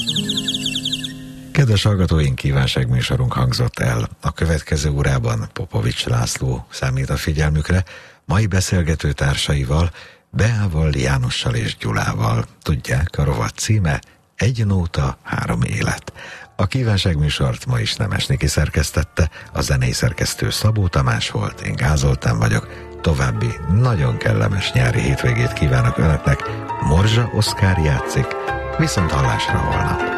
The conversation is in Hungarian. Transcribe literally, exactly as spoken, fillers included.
Kedves hallgatóink, kívánságműsorunk hangzott el. A következő órában Popovics László számít a figyelmükre, mai beszélgető társaival, Beával, Jánossal és Gyulával. Tudják, a rovat címe Egy nóta, három élet. A kívánságműsort ma is Nemes Niki szerkesztette, a zenei szerkesztő Szabó Tamás volt, én Gál Zoltán vagyok. További nagyon kellemes nyári hétvégét kívánok önöknek. Morzsa Oszkár játszik, viszont hallásra holnap.